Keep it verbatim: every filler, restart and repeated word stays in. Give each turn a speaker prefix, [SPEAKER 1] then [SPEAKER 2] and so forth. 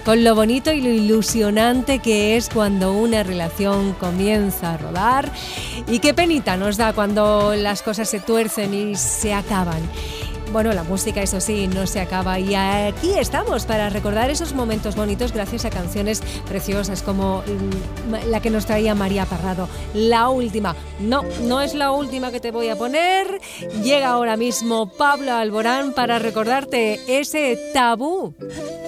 [SPEAKER 1] con lo bonito y lo ilusionante que es cuando una relación comienza a rodar, y qué penita nos da cuando las cosas se tuercen y se acaban. Bueno, la música, eso sí, no se acaba, y aquí estamos para recordar esos momentos bonitos gracias a canciones preciosas como la que nos traía María Parrado. La última, no, no es la última que te voy a poner. Llega ahora mismo Pablo Alborán para recordarte ese tabú